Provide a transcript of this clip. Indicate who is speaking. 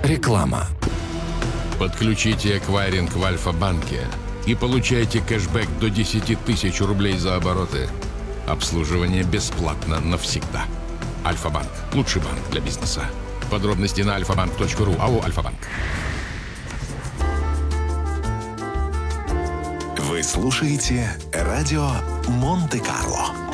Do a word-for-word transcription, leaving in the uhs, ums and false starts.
Speaker 1: Реклама.
Speaker 2: Подключите эквайринг в Альфа-банке и получайте кэшбэк до десять тысяч рублей за обороты. Обслуживание бесплатно навсегда. Альфа-банк. Лучший банк для бизнеса. Подробности на альфа банк точка ру. АО «Альфа-банк».
Speaker 3: Вы слушаете радио Монте-Карло.